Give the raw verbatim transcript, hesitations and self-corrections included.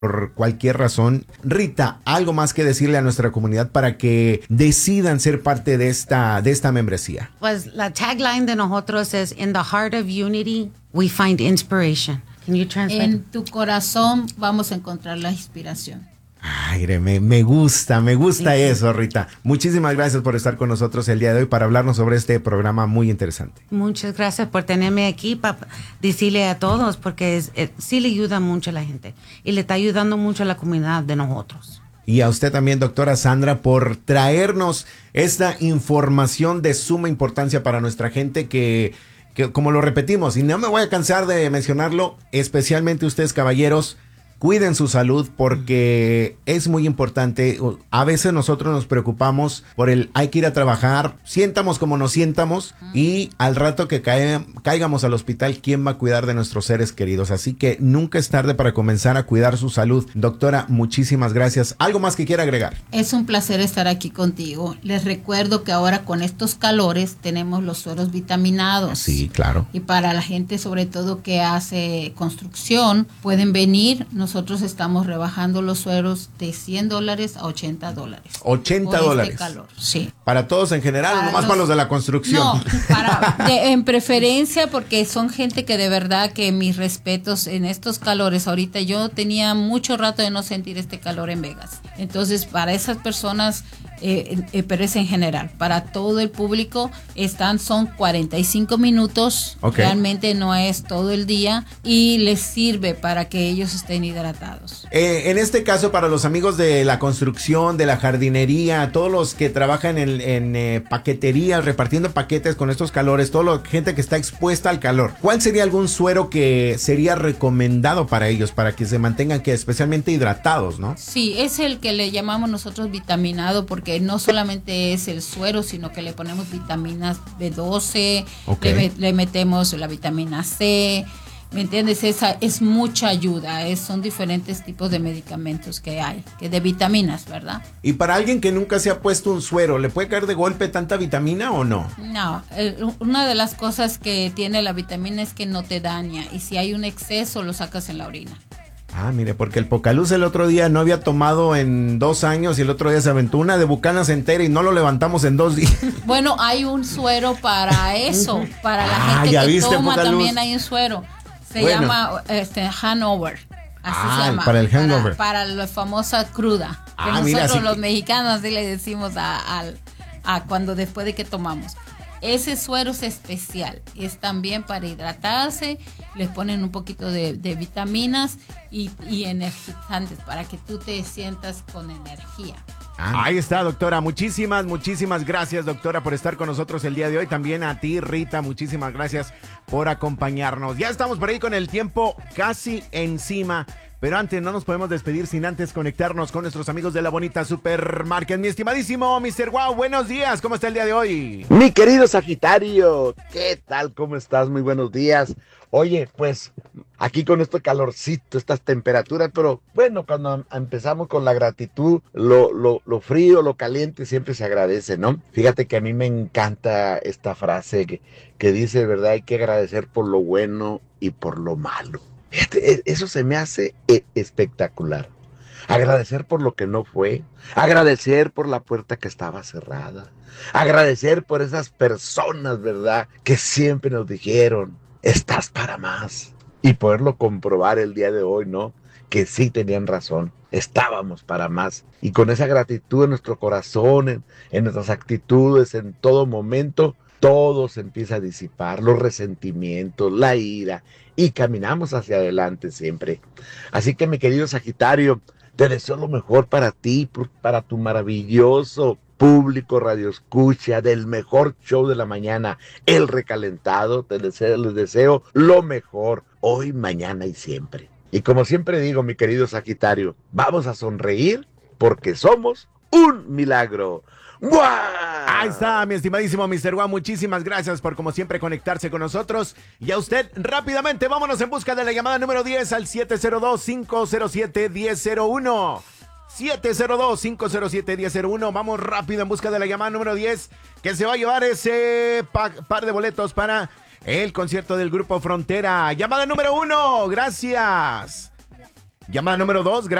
por cualquier razón. Rita, algo más que decirle a nuestra comunidad para que decidan ser parte de esta, de esta membresía. Pues la tagline de nosotros es In the heart of unity, we find inspiration. Can you translate? En tu corazón vamos a encontrar la inspiración. Ay, me, me gusta, me gusta sí, eso, Rita. Muchísimas gracias por estar con nosotros el día de hoy para hablarnos sobre este programa muy interesante. Muchas gracias por tenerme aquí para decirle a todos, porque es, es, sí le ayuda mucho a la gente y le está ayudando mucho a la comunidad de nosotros. Y a usted también, doctora Sandra, por traernos esta información de suma importancia para nuestra gente que, que, como lo repetimos, y no me voy a cansar de mencionarlo, especialmente ustedes, caballeros, cuiden su salud porque es muy importante. A veces nosotros nos preocupamos por el hay que ir a trabajar, sientamos como nos sientamos y al rato que cae, caigamos al hospital, ¿quién va a cuidar de nuestros seres queridos? Así que nunca es tarde para comenzar a cuidar su salud. Doctora, muchísimas gracias. ¿Algo más que quiera agregar? Es un placer estar aquí contigo. Les recuerdo que ahora con estos calores tenemos los sueros vitaminados. Sí, claro. Y para la gente sobre todo que hace construcción, pueden venir. Nosotros estamos rebajando los sueros de cien dólares a ochenta dólares. ochenta dólares. Este calor, sí. Para todos en general, para nomás los, para los de la construcción. No, para, de, en preferencia porque son gente que de verdad que mis respetos en estos calores. Ahorita yo tenía mucho rato de no sentir este calor en Vegas. Entonces, para esas personas, eh, eh, pero es en general, para todo el público, están, son cuarenta y cinco minutos. Okay. Realmente no es todo el día y les sirve para que ellos estén hidratados. Eh, en este caso, para los amigos de la construcción, de la jardinería, todos los que trabajan en, en eh, paqueterías, repartiendo paquetes con estos calores, toda la gente que está expuesta al calor, ¿cuál sería algún suero que sería recomendado para ellos, para que se mantengan que especialmente hidratados, no? Sí, es el que le llamamos nosotros vitaminado, porque no solamente es el suero, sino que le ponemos vitaminas B doce, okay. le, le metemos la vitamina C. ¿Me entiendes? Esa es mucha ayuda. Es, son diferentes tipos de medicamentos que hay, que de vitaminas, ¿verdad? Y para alguien que nunca se ha puesto un suero, ¿le puede caer de golpe tanta vitamina o no? No. El, una de las cosas que tiene la vitamina es que no te daña. Y si hay un exceso, lo sacas en la orina. Ah, mire, porque el Pocaluz el otro día no había tomado en dos años y el otro día se aventó una de Bucanas entera y no lo levantamos en dos días. Bueno, hay un suero para eso. Para la ah, gente ya que viste, toma Pocaluz. También hay un suero. Se bueno. llama este, hangover. Así ah, se llama. Para el hangover. Para, para la famosa cruda. Que ah, nosotros mira, los que... mexicanos así le decimos a, a, a cuando después de que tomamos. Ese suero es especial. Es también para hidratarse. Les ponen un poquito de, de vitaminas y, y energizantes para que tú te sientas con energía. Ah, ahí está, doctora. Muchísimas, muchísimas gracias, doctora, por estar con nosotros el día de hoy. También a ti, Rita, muchísimas gracias por acompañarnos. Ya estamos por ahí con el tiempo casi encima. Pero antes no nos podemos despedir sin antes conectarnos con nuestros amigos de la bonita Supermarket. Mi estimadísimo mister Wow, buenos días. ¿Cómo está el día de hoy? Mi querido Sagitario, ¿qué tal? ¿Cómo estás? Muy buenos días. Oye, pues aquí con este calorcito, estas temperaturas, pero bueno, cuando empezamos con la gratitud, lo, lo, lo frío, lo caliente siempre se agradece, ¿no? Fíjate que a mí me encanta esta frase que, que dice, ¿verdad? Hay que agradecer por lo bueno y por lo malo. Fíjate, eso se me hace espectacular. Agradecer por lo que no fue, agradecer por la puerta que estaba cerrada, agradecer por esas personas, ¿verdad? Que siempre nos dijeron, estás para más. Y poderlo comprobar el día de hoy, ¿no? Que sí tenían razón, estábamos para más. Y con esa gratitud en nuestro corazón, en, en nuestras actitudes, en todo momento, todo se empieza a disipar, los resentimientos, la ira, y caminamos hacia adelante siempre. Así que, mi querido Sagitario, te deseo lo mejor para ti, para tu maravilloso público radio escucha del mejor show de la mañana, El Recalentado. Te deseo, les deseo lo mejor hoy, mañana y siempre. Y como siempre digo, mi querido Sagitario, vamos a sonreír porque somos un milagro. ¡Buah! Ahí está, mi estimadísimo mister Juan. Muchísimas gracias por, como siempre, conectarse con nosotros. Y a usted, rápidamente, vámonos en busca de la llamada número diez al siete cero dos, cinco cero siete, uno cero cero uno. siete cero dos, cinco cero siete, uno cero cero uno. Vamos rápido en busca de la llamada número diez, que se va a llevar ese pa- par de boletos para el concierto del Grupo Frontera. Llamada número uno, gracias. Llamada número dos.